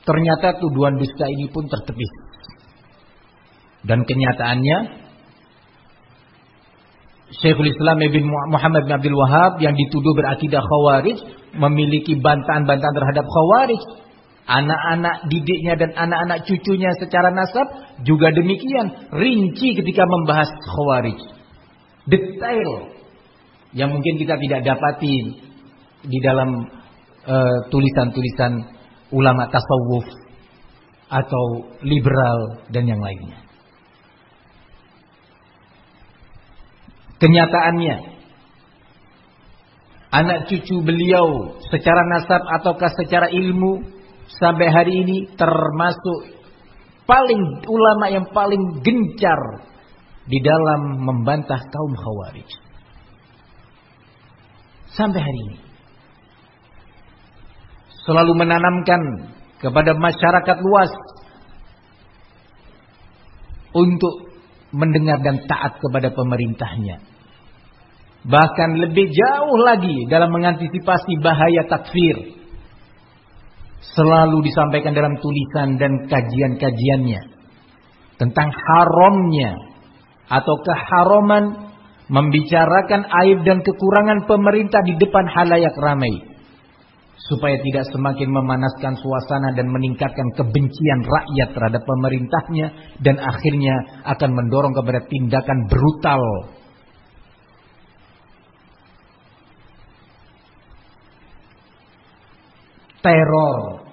ternyata tuduhan dusta ini pun tertepis. Dan kenyataannya Syekhul Islam Ibn Muhammad bin Abdul Wahab yang dituduh berakidah Khawarij memiliki bantahan-bantahan terhadap Khawarij. Anak-anak didiknya dan anak-anak cucunya secara nasab juga demikian, rinci ketika membahas Khawarij. Detail yang mungkin kita tidak dapati di dalam tulisan-tulisan ulama tasawuf atau liberal dan yang lainnya. Kenyataannya, anak cucu beliau secara nasab ataukah secara ilmu sampai hari ini termasuk ulama yang paling gencar di dalam membantah kaum Khawarij. Sampai hari ini. Selalu menanamkan kepada masyarakat luas untuk mendengar dan taat kepada pemerintahnya. Bahkan lebih jauh lagi dalam mengantisipasi bahaya takfir. Selalu disampaikan dalam tulisan dan kajian-kajiannya tentang haramnya atau keharaman membicarakan aib dan kekurangan pemerintah di depan halayak ramai, supaya tidak semakin memanaskan suasana dan meningkatkan kebencian rakyat terhadap pemerintahnya, dan akhirnya akan mendorong kepada tindakan brutal. Teror.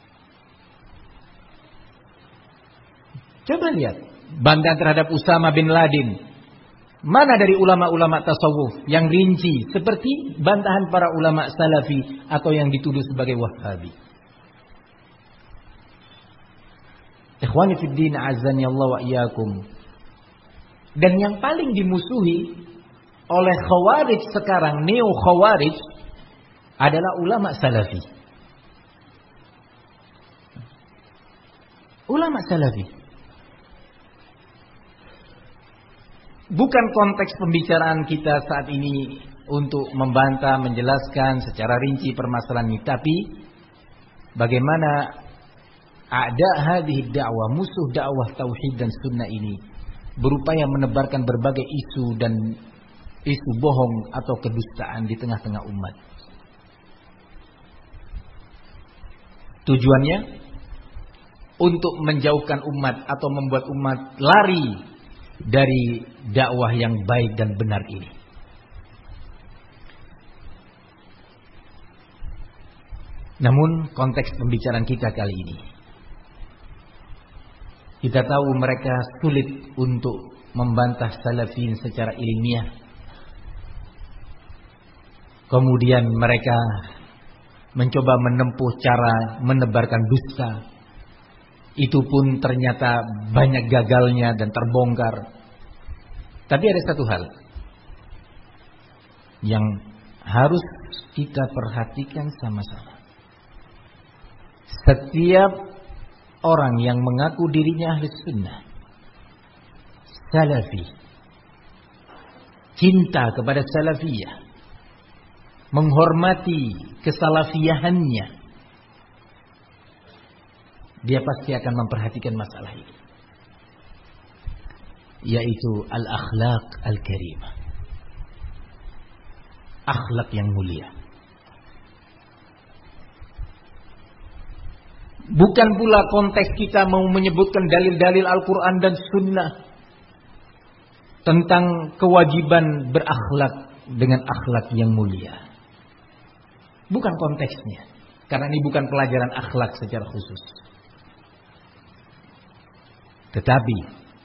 Coba lihat bantahan terhadap Usama bin Laden. Mana dari ulama-ulama tasawuf yang rinci seperti bantahan para ulama salafi atau yang dituduh sebagai Wahhabi. Ikhwani fid din, azani Allah wa iyyakum. Dan yang paling dimusuhi oleh Khawarij sekarang, neo Khawarij, adalah ulama salafi. Ulama salafi. Bukan konteks pembicaraan kita saat ini untuk membantah, menjelaskan secara rinci permasalahan ini, tapi bagaimana ada hadhihi dakwah, musuh dakwah tauhid dan sunnah ini berupaya menebarkan berbagai isu dan isu bohong atau kedustaan di tengah-tengah umat. Tujuannya untuk menjauhkan umat atau membuat umat lari dari dakwah yang baik dan benar ini. Namun konteks pembicaraan kita kali ini, kita tahu mereka sulit untuk membantah salafin secara ilmiah. Kemudian mereka mencoba menempuh cara menebarkan dusta. Itu pun ternyata banyak gagalnya dan terbongkar. Tapi ada satu hal yang harus kita perhatikan sama-sama. Setiap orang yang mengaku dirinya ahli sunnah, salafi, cinta kepada salafiyah, menghormati kesalafiyahannya, dia pasti akan memperhatikan masalah ini, yaitu al-akhlaq al-karimah, akhlak yang mulia. Bukan pula konteks kita mau menyebutkan dalil-dalil Al-Quran dan Sunnah tentang kewajiban berakhlak dengan akhlak yang mulia. Bukan konteksnya, karena ini bukan pelajaran akhlak secara khusus. Tetapi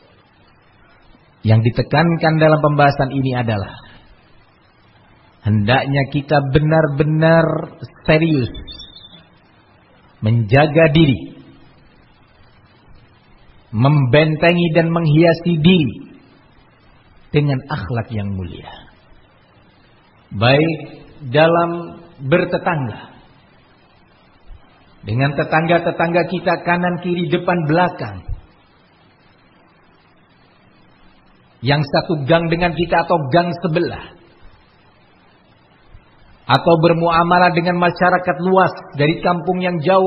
yang ditekankan dalam pembahasan ini adalah hendaknya kita benar-benar serius menjaga diri, membentengi dan menghiasi diri dengan akhlak yang mulia, baik dalam bertetangga, dengan tetangga-tetangga kita kanan kiri depan belakang, yang satu gang dengan kita atau gang sebelah, atau bermuamalah dengan masyarakat luas dari kampung yang jauh